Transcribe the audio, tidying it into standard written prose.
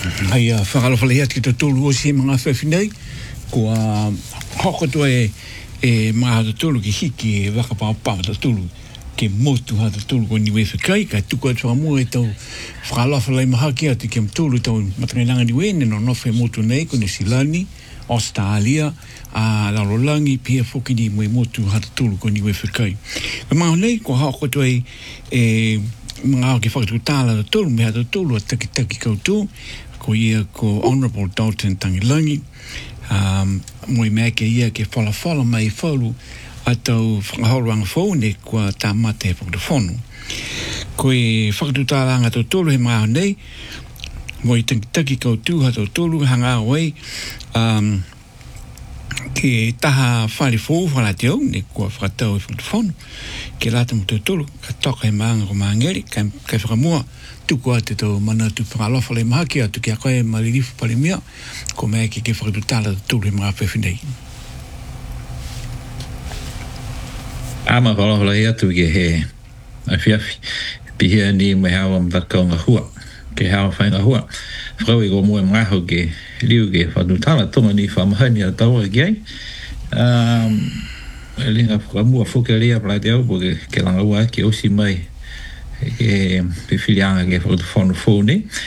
Ai whakalawhalea ki te tolu o si mga whewhinei, ko hokoto e mga te tolu ki hiki e wakapapapa te tolu ke motu ha te tolu ko niwe whikai, ka tuku atua mua e tau whakalawhalei mahaki atu ke mtolu tau matangainanga niwe ne no nofe motu nei ko ne Silani, Australia, a Larolangi, pia whoki ni mwe motu ha te tolu ko niwe whikai. Ka maho nei, ko hokoto e mga au ki whakatutala te tolu, me ha te tolu a taki koutou, ko ia ko Honourable Dalton Tangilangi, moi mea ke ia ke whala mai whaulu a tau whakahauruanga whaune kua tā mate e whakatawhonu. Ko e whakatutālanga tau tolu he maha nei, moi taki koutou ha tau tolu hanga awai, ke taha whare whou whala te au, ne kua whakatau e whakatawhonu, ke lata mo tau tolu, ka toka he maanga ko maangeri, kai whakamua, tuku ate tau mana tu whakalawhale mahaki atu ki a koe maririfu pare mea, ko mea ke whakatutala tūru he mga whewhinei. Ama whakalawhale atu ke he awhiawhi, pihia ni me hawa mwakaunga hua, ke hawa whainga hua. Whakau e ko mua ngaho ke liu ke whakatutala, tonga ni whamahani a tau e kiai. E linga whakamua whukerea pala te au, ke langa ua ke osi mai, ke whiwhianga ke whakatawhonu whone.